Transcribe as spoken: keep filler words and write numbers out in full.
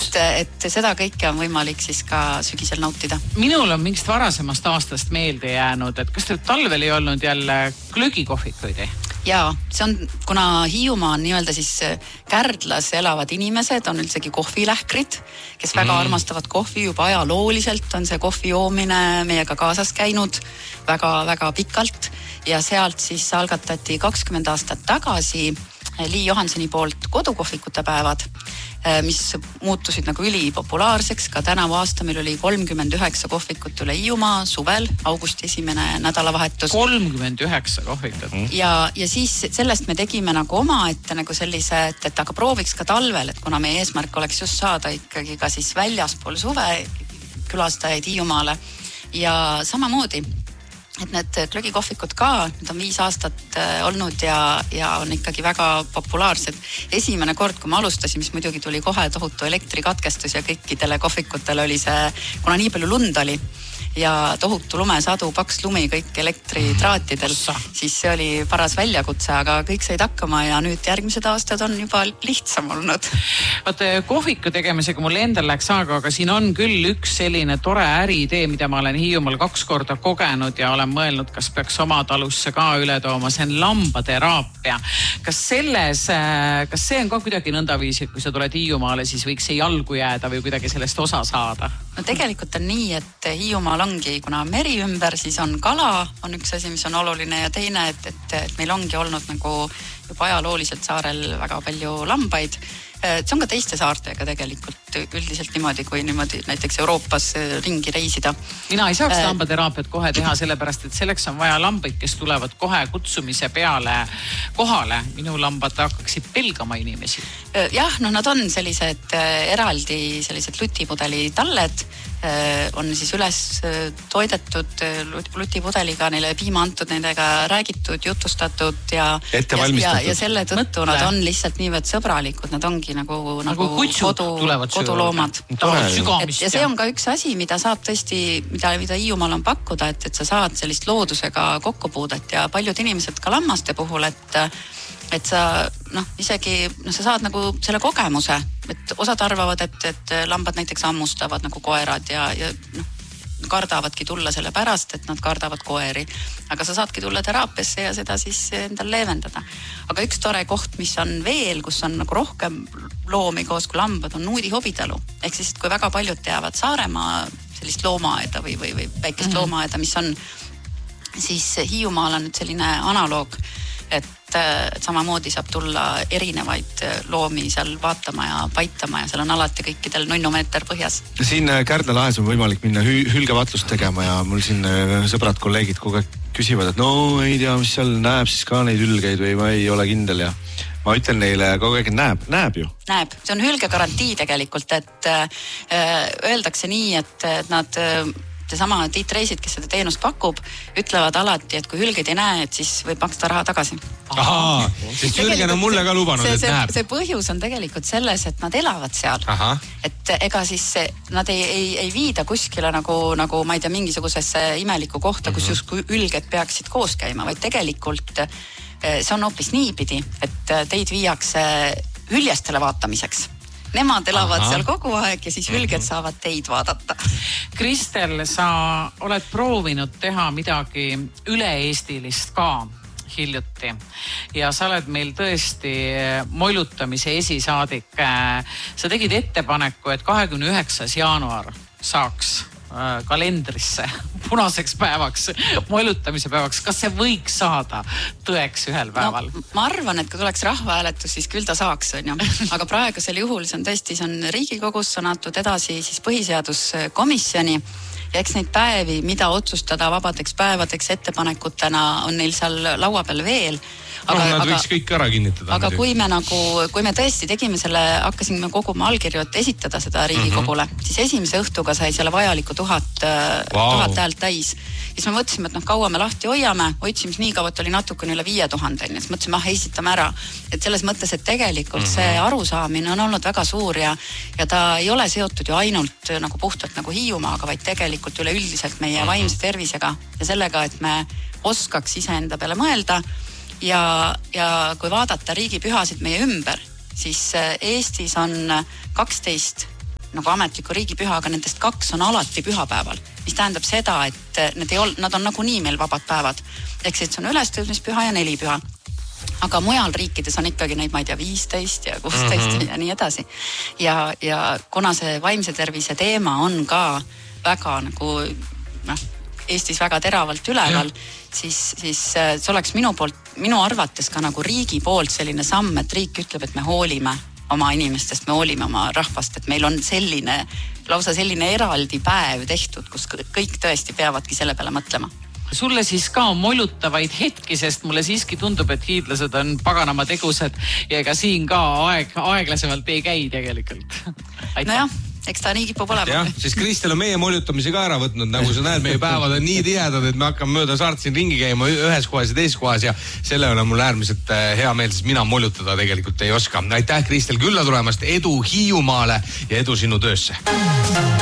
et, et seda kõike on võimalik siis ka sügisel nautida. Minul on mingist varasemast aastast meelde jäänud, et kas teil talvel ei olnud jälle glögikohvikuid? Jaa, see on, kuna Hiiumaa on nii-öelda siis Kärdlas elavad inimesed, on üldsegi kohvilähkrid, kes väga mm. armastavad kohvi juba ajalooliselt, on see kohvi joomine meiega kaasas käinud väga-väga pikalt ja sealt siis algatati kakskümmend aastat tagasi Lii Johansoni poolt kodukohvikute päevad, mis muutusid nagu ülipopulaarseks. Ka tänavu aasta meil oli kolmkümmend üheksa kohvikut üle Hiiumaa suvel, augusti esimene nädalavahetus. kolmkümmend üheksa kohvikut. Ja, ja siis sellest me tegime nagu oma ette nagu sellise, et, et aga prooviks ka talvel, et kuna meie eesmärk oleks just saada ikkagi ka siis väljaspool suve külastajaid Hiiumaale ja samamoodi et need glögikohvikud ka, need on viis aastat olnud ja, ja on ikkagi väga populaarsed. Esimene kord, kui ma alustasin, mis muidugi tuli kohe tohutu elektrikatkestus ja kõikidele kohvikutele oli see, kuna nii palju lund oli ja tohutu lumesadu, paks lumi kõik elektritraatidel, siis see oli paras väljakutse, aga kõik said hakkama ja nüüd järgmised aastad on juba lihtsam olnud. Vaata, kohviku tegemisega mul endal läks aega, aga siin on küll üks selline tore äriidee, mida ma olen Hiiumaal kaks korda kogenud ja olen mõelnud, kas peaks oma talusse ka üle tooma. See on lambateraapia. Kas selles, kas see on ka kuidagi nõndaviisi, et kui sa tuled Hiiumaale, siis võiks see jalgu jääda või kuidagi sellest osa saada? No tegelikult on nii, et Hiiumaal ongi, kuna meri ümber, siis on kala, on üks asi, mis on oluline ja teine, et, et, et meil ongi olnud nagu juba ajalooliselt saarel väga palju lambaid. See on ka teiste saartega tegelikult üldiselt niimoodi, kui niimoodi näiteks Euroopas ringi reisida. Mina ei saaks äh, lambateraapiat kohe teha, sellepärast, et selleks on vaja lambaid, kes tulevad kohe kutsumise peale kohale. Minu lambad hakkaksid pelgama inimesi. Jah, no nad on sellised eraldi sellised lutipudeli talled, on siis üles toidetud lutipudeliga, neile piima antud, nendega räägitud, jutustatud ja, ja, ja selle tõttu nad on lihtsalt niivõrd sõbralikud, nad ongi nagu, nagu, nagu kodu, koduloomad. Ja see on ka üks asi, mida saab tõesti, mida, mida Hiiumaal on pakkuda, et, et sa saad sellist loodusega kokkupuudet ja paljud inimesed ka lammaste puhul, et et sa, noh, isegi, noh, sa saad nagu selle kogemuse, et osad arvavad, et, et lambad näiteks ammustavad nagu koerad ja, ja noh, kardavadki tulla selle pärast, et nad kardavad koeri. Aga sa saadki tulla teraapiasse ja seda siis endal leevendada. Aga üks tore koht, mis on veel, kus on nagu rohkem loomi koos kui lambad, on Nuudi hobitalu. Ehk siis, et kui väga paljud teavad Saaremaa sellist loomaaeda või, või, või väikest mm-hmm. loomaaeda, mis on, siis Hiiumaal on nüüd selline analoog, et, et samamoodi saab tulla erinevaid loomi seal vaatama ja paitama ja seal on alati kõikidel nunnumeeter põhjas. Siin Kärdla lahes on võimalik minna hü- hülgevatlust tegema ja mul siin sõbrad, kolleegid kogu aeg küsivad, et no ei tea, mis seal näeb siis ka neid hülgeid või ma ei ole kindel ja ma ütlen neile kogu aeg, et näeb, näeb ju. Näeb, see on hülgegarantii tegelikult, et äh, öeldakse nii, et, et nad seesama Tiit Reisid, kes seda teenust pakub, ütlevad alati, et kui hülgeid ei näe, et siis võib maksta raha tagasi. Ahaa, sest Jürgen on mulle ka lubanud, see, et see, näeb. See põhjus on tegelikult selles, et nad elavad seal. Aha. Et ega siis nad ei, ei, ei viida kuskile nagu, nagu ma ei tea, mingisugusesse imeliku kohta, kus just kui ülged peaksid koos käima, vaid tegelikult see on hoopis niipidi, et teid viiakse hüljestele vaatamiseks. Nemad elavad Aha. seal kogu aeg ja siis hülged saavad teid vaadata. Kristel, sa oled proovinud teha midagi üle-eestilist ka hiljuti ja sa oled meil tõesti moilutamise esisaadik. Sa tegid ettepaneku, et kahekümne üheksas jaanuar saaks kalendrisse punaseks päevaks, moilutamise päevaks. Kas see võiks saada tõeks ühel päeval? No, ma arvan, et kui tuleks rahvahääletus, siis küll ta saaks, on ju. Aga praegusel juhul see on tõesti, see on Riigikogus, on antud edasi siis põhiseaduskomisjoni ja eks neid päevi, mida otsustada vabadeks päevadeks ettepanekutena on neil seal laua peal veel. Aga, no, nad võiks kõik ära kinnitada. Aga kui me nagu, kui me tõesti tegime selle, hakkasime koguma allkirju, et esitada seda Riigikogule, mm-hmm. siis esimese õhtuga sai selle vajaliku tuhat, wow. tuhat häält täis. Siis me mõtlesime, et noh, kaua me lahti hoiame, hoidsime nii kaua, et oli natukene üle viie tuhande. Siis mõtlesime, ah, esitame ära. Et selles mõttes, et tegelikult mm-hmm. see arusaamine on olnud väga suur ja, ja ta ei ole seotud ju ainult nagu puhtalt nagu Hiiumaaga, vaid tegelikult üleüldiselt meie mm-hmm. vaimse tervisega ja sellega, et me oskaks iseenda peale mõelda. Ja, ja kui vaadata riigipühasid meie ümber, siis Eestis on kaksteist nagu ametliku riigipüha, aga nendest kaks on alati pühapäeval, mis tähendab seda, et need, ei ol, nad on nagunii meil vabad päevad. Ehk siis on ülestõusmispüha ja nelipüha. Aga mujal riikides on ikkagi neid, ma ei tea, viisteist ja kuusteist mm-hmm. ja nii edasi. Ja, ja kuna see vaimse tervise teema on ka väga nagu, noh, Eestis väga teravalt üleval, siis, siis see oleks minu poolt, minu arvates ka nagu riigi poolt selline samm, et riik ütleb, et me hoolime oma inimestest, me hoolime oma rahvast, et meil on selline, lausa selline eraldi päev tehtud, kus kõik tõesti peavadki selle peale mõtlema. Sulle siis ka on molutavaid hetki, sest mulle siiski tundub, et hiidlased on paganama tegused ja ega siin ka aeg, aeglasemalt ei käi tegelikult. Nojah, eks ta nii kipub olema. Jah, siis Kristel on meie molutamise ka ära võtnud, nagu sa näed, meie päevad on nii tihedad, et me hakkame mööda saart siin ringi käima ühes kohas ja teises kohas ja selle on mul äärmiselt hea meel, sest mina molutada tegelikult ei oska. Aitäh, Kristel, külla tulemast, edu Hiiumaale ja edu sinu töösse.